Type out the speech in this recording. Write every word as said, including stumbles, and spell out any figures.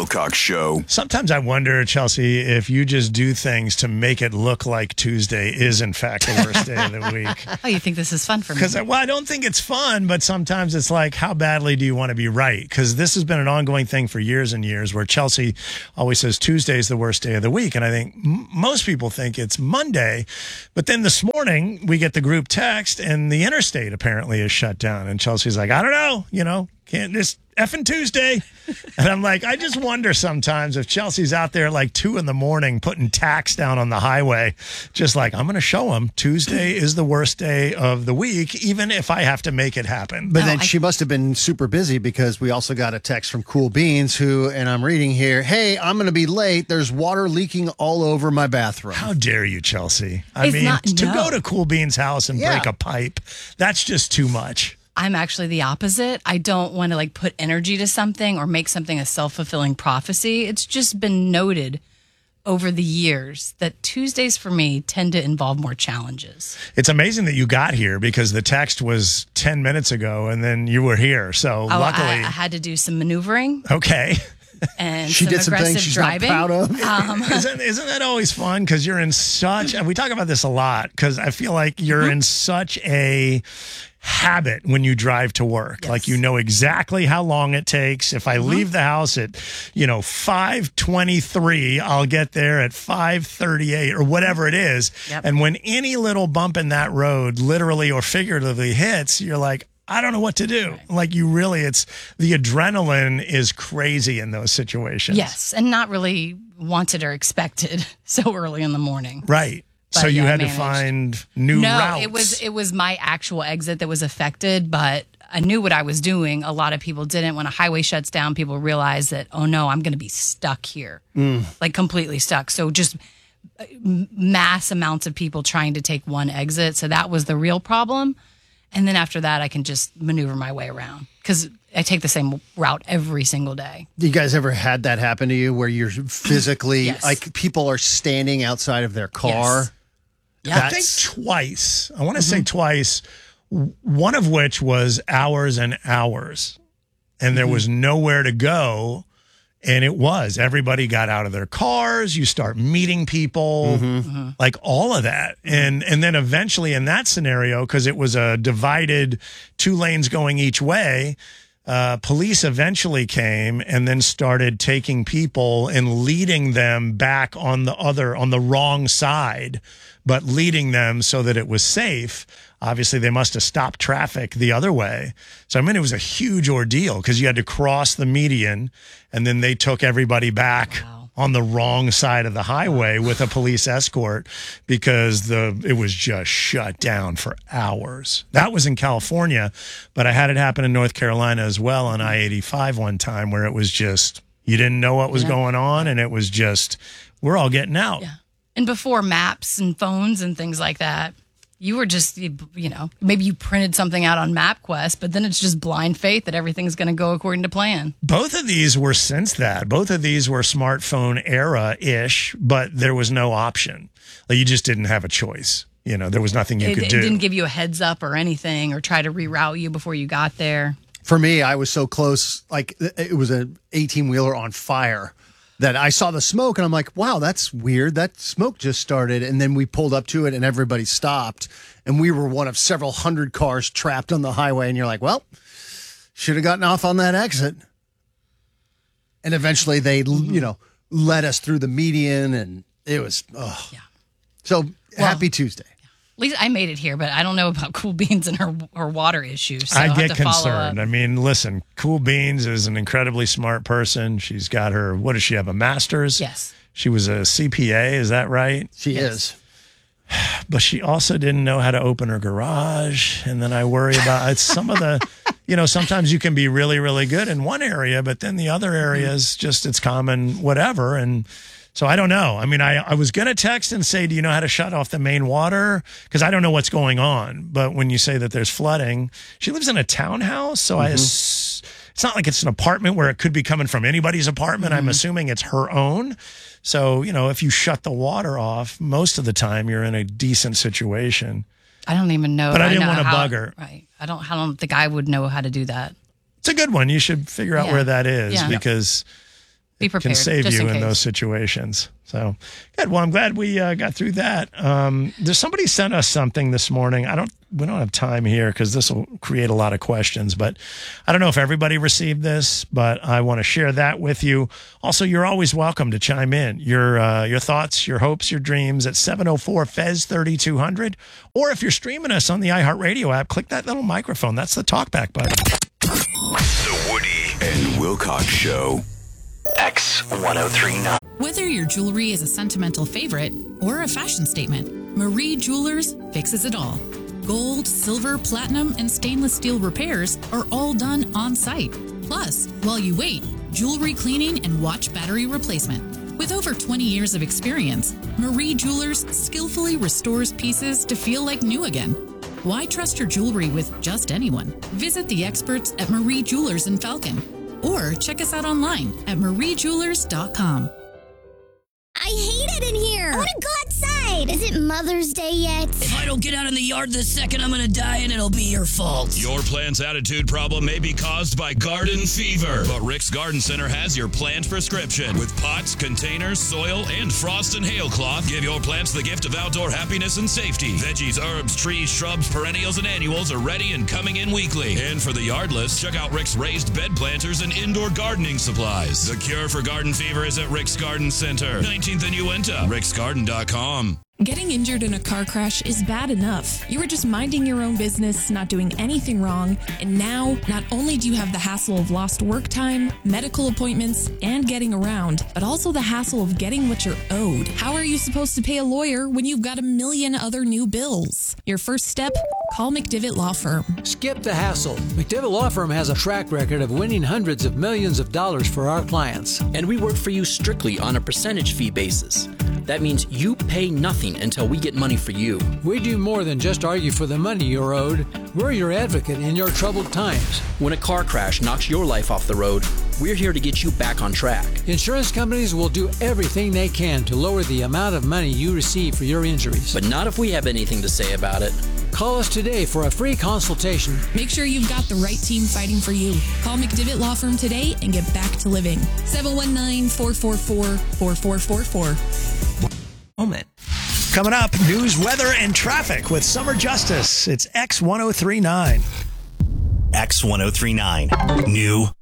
Wilcox Show. Sometimes I wonder, Chelsea, if you just do things to make it look like Tuesday is, in fact, the worst day of the week. Oh, you think this is fun for me? Because, well, I don't think it's fun, but sometimes it's like, how badly do you want to be right? Because this has been an ongoing thing for years and years where Chelsea always says Tuesday is the worst day of the week. And I think m- most people think it's Monday. But then this morning, we get the group text, and the interstate apparently is shut down. And Chelsea's like, I don't know, you know, can't just effing Tuesday. And I'm like, I just wonder sometimes if Chelsea's out there like two in the morning putting tacks down on the highway, just like, I'm going to show them Tuesday is the worst day of the week, even if I have to make it happen. But No, then I- she must have been super busy because we also got a text from Cool Beans who, and I'm reading here, hey, I'm going to be late. There's water leaking all over my bathroom. How dare you, Chelsea? I It's mean, not- to no. go to Cool Bean's house and Yeah. break a pipe, that's just too much. I'm actually the opposite. I don't want to like put energy to something or make something a self-fulfilling prophecy. It's just been noted over the years that Tuesdays for me tend to involve more challenges. It's amazing that you got here because the text was ten minutes ago and then you were here. So Oh, luckily. I, I had to do some maneuvering Okay. and She some did some aggressive things she's driving. not proud of. Um, isn't, isn't that always fun? Because you're in such, and we talk about this a lot, because I feel like you're Mm-hmm. in such a habit when you drive to work. Yes. Like you know exactly how long it takes. If I Mm-hmm. leave the house at, you know, five twenty-three, I'll get there at five thirty-eight or whatever it is. Yep. And when any little bump in that road, literally or figuratively hits, you're like, I don't know what to do. Like you really, it's the adrenaline is crazy in those situations. yes, and not really wanted or expected so early in the morning. Right. So But, you yeah, had managed. to find new no, routes. it was it was my actual exit that was affected, but I knew what I was doing. A lot of people didn't. When a highway shuts down, people realize that, oh no, I'm going to be stuck here, Mm. like completely stuck. So just uh, m- mass amounts of people trying to take one exit. So that was the real problem. And then after that, I can just maneuver my way around because I take the same route every single day. You guys ever had that happen to you where you're physically, Yes. like people are standing outside of their car? Yes. I think That's- twice. I want to Mm-hmm. say twice, w- one of which was hours and hours. And there Mm-hmm. was nowhere to go. And it was. Everybody got out of their cars. You start meeting people, Mm-hmm. like all of that. And and then eventually in that scenario, because it was a divided two lanes going each way, uh, police eventually came and then started taking people and leading them back on the other, on the wrong side, but leading them so that it was safe. Obviously, they must have stopped traffic the other way. So, I mean, it was a huge ordeal because you had to cross the median and then they took everybody back Wow. on the wrong side of the highway with a police escort because the it was just shut down for hours. That was in California, but I had it happen in North Carolina as well on I eighty-five one time where it was just, you didn't know what was Yeah. going on and it was just, we're all getting out. Yeah. And before maps and phones and things like that, you were just, you you know, maybe you printed something out on MapQuest, but then it's just blind faith that everything's going to go according to plan. Both of these were since that. Both of these were smartphone era-ish, but there was no option. Like you just didn't have a choice. You know, there was nothing you It, could it do. didn't give you a heads up or anything or try to reroute you before you got there. For me, I was so close, like it was an eighteen wheeler on fire that I saw the smoke and I'm like, wow, that's weird. That smoke just started. And then we pulled up to it and everybody stopped. And we were one of several hundred cars trapped on the highway. And you're like, well, should have gotten off on that exit. And eventually they, you know, led us through the median and it was, oh. Yeah. So happy Tuesday. At least I made it here, but I don't know about Cool Beans and her her water issues. So I I'll have get to follow concerned. up. I mean, listen, Cool Beans is an incredibly smart person. She's got her, what does she have, a master's? Yes. She was a C P A, is that right? She Yes. is. But she also didn't know how to open her garage. And then I worry about it's some of the, you know, sometimes you can be really, really good in one area, but then the other areas just it's common, whatever. And so I don't know. I mean, I, I was going to text and say, do you know how to shut off the main water? Because I don't know what's going on. But when you say that there's flooding, she lives in a townhouse. So I, ass- it's not like it's an apartment where it could be coming from anybody's apartment. I'm assuming it's her own. So, you know, if you shut the water off, most of the time you're in a decent situation. I don't even know. But I if didn't know wanna how- bug her. Right. I don't. I don't think I would know how to do that. It's a good one. You should figure out Yeah. where that is Yeah. because Be prepared. can save just you in, in case. those situations. So good. Well, I'm glad we uh, got through that. Um, there's somebody sent us something this morning. I don't. We don't have time here because this will create a lot of questions. But I don't know if everybody received this, but I want to share that with you. Also, you're always welcome to chime in your uh, your thoughts, your hopes, your dreams at seven oh four F E Z thirty-two hundred. Or if you're streaming us on the iHeartRadio app, click that little microphone. That's the talkback button. The Woody and Wilcox Show. X one oh three nine. Whether your jewelry is a sentimental favorite or a fashion statement, Marie Jewelers fixes it all. Gold, silver, platinum, and stainless steel repairs are all done on site. Plus, while you wait, jewelry cleaning and watch battery replacement. With over twenty years of experience, Marie Jewelers skillfully restores pieces to feel like new again. Why trust your jewelry with just anyone? Visit the experts at Marie Jewelers in Falcon or check us out online at marie jewelers dot com. I hate it in here. I want to go outside. Is it Mother's Day yet? If I don't get out in the yard this second, I'm going to die and it'll be your fault. Your plant's attitude problem may be caused by garden fever, but Rick's Garden Center has your plant prescription. With pots, containers, soil, and frost and hail cloth, give your plants the gift of outdoor happiness and safety. Veggies, herbs, trees, shrubs, perennials, and annuals are ready and coming in weekly. And for the yardless, check out Rick's raised bed planters and indoor gardening supplies. The cure for garden fever is at Rick's Garden Center, nineteenth and Uinta, ricks garden dot com. Getting injured in a car crash is bad enough. You were just minding your own business, not doing anything wrong, and now not only do you have the hassle of lost work time, medical appointments, and getting around, but also the hassle of getting what you're owed. How are you supposed to pay a lawyer when you've got a million other new bills? Your first step? Call McDivitt Law Firm. Skip the hassle. McDivitt Law Firm has a track record of winning hundreds of millions of dollars for our clients. And we work for you strictly on a percentage fee basis. That means you pay nothing until we get money for you. We do more than just argue for the money you're owed. We're your advocate in your troubled times. When a car crash knocks your life off the road, we're here to get you back on track. Insurance companies will do everything they can to lower the amount of money you receive for your injuries. But not if we have anything to say about it. Call us today for a free consultation. Make sure you've got the right team fighting for you. Call McDivitt Law Firm today and get back to living. seven one nine, four four four, four four four four. Moment. Coming up, news, weather, and traffic with Summer Justice. It's X one oh three nine. X one oh three nine. New